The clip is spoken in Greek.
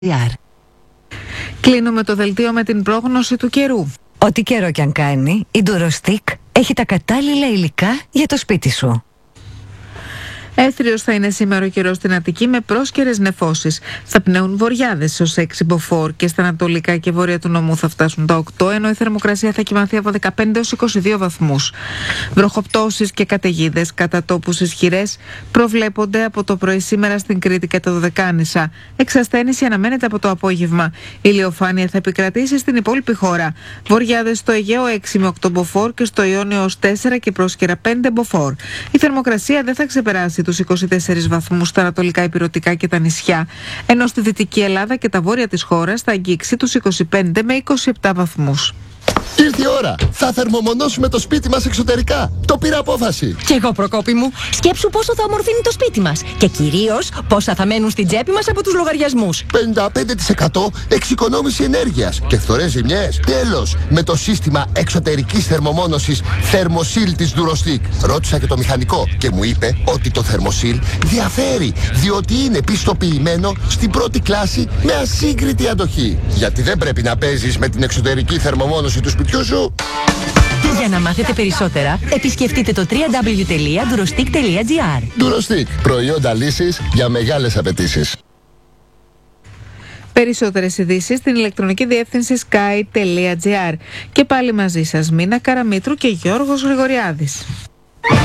Κλείνουμε το δελτίο με την πρόγνωση του καιρού. Ό,τι καιρό κι αν κάνει, η Ντουροστικ έχει τα κατάλληλα υλικά για το σπίτι σου. Έθριος θα είναι σήμερα ο καιρός στην Αττική με πρόσκαιρες νεφώσεις. Θα πνέουν βοριάδες ως 6 μποφόρ και στα ανατολικά και βόρεια του νομού θα φτάσουν τα 8, ενώ η θερμοκρασία θα κυμανθεί από 15 έως 22 βαθμούς. Βροχοπτώσεις και καταιγίδες κατά τόπους ισχυρές προβλέπονται από το πρωί σήμερα στην Κρήτη και τα Δωδεκάνησα. Εξασθένηση αναμένεται από το απόγευμα. Η ηλιοφάνεια θα επικρατήσει στην υπόλοιπη χώρα. Βοριάδες στο Αιγαίο 6 με 8 μποφόρ και στο Ιόνιο ως 4 και πρόσκαιρα 5 μποφόρ. Η θερμοκρασία δεν θα ξεπεράσει τους 24 βαθμούς στα ανατολικά ηπειρωτικά και τα νησιά, ενώ στη Δυτική Ελλάδα και τα βόρεια της χώρας θα αγγίξει τους 25 με 27 βαθμούς. Ήρθε η ώρα! Θα θερμομονώσουμε το σπίτι μας εξωτερικά. Το πήρα απόφαση. Κι εγώ, Προκόπη μου. Σκέψου πόσο θα ομορφύνει το σπίτι μας. Και κυρίως πόσα θα μένουν στην τσέπη μας από τους λογαριασμούς. 55% εξοικονόμηση ενέργειας και φθορές ζημιές. Τέλος! Με το σύστημα εξωτερικής θερμομόνωσης Thermosil της Durostick. Ρώτησα και το μηχανικό και μου είπε ότι το Thermosil διαφέρει, διότι είναι πιστοποιημένο στην πρώτη κλάση με ασύγκριτη αντοχή. Γιατί δεν πρέπει να παίζεις με την εξωτερική θερμομόνωση του σπιτιού σου. Για να μάθετε περισσότερα, επισκεφτείτε το www.durostick.gr. Durostick. Προϊόντα λύσης για μεγάλες απαιτήσεις. Περισσότερες ειδήσεις στην ηλεκτρονική διεύθυνση sky.gr. Και πάλι μαζί σας Μίνα Καραμήτρου και Γιώργος Γρηγοριάδης.